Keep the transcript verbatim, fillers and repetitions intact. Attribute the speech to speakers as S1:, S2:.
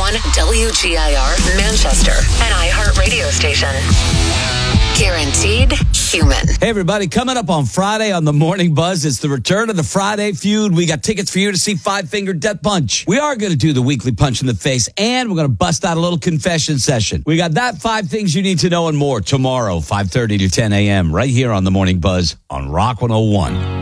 S1: one W G I R Manchester, an iHeart radio station. Guaranteed human.
S2: Hey, everybody, coming up on Friday on the Morning Buzz, it's the return of the Friday Feud. We got tickets for you to see Five Finger Death Punch. We are going to do the weekly punch in the face, and we're going to bust out a little confession session. We got that, five things you need to know and more tomorrow, five thirty to ten a.m. right here on the Morning Buzz on Rock one oh one.